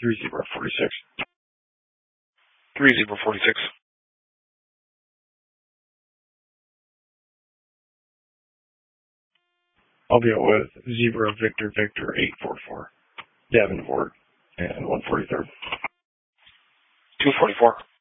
3046. 3046. I'll be out with Zebra Victor Victor 844, Davenport, and 143rd. 244.